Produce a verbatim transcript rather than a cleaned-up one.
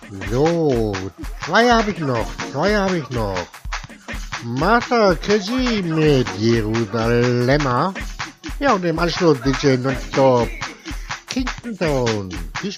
So, zwei habe ich noch, zwei habe ich noch. Martha Kezi mit Jerusalem. Ja, und im Anschluss D J Nonstop Kingston Town.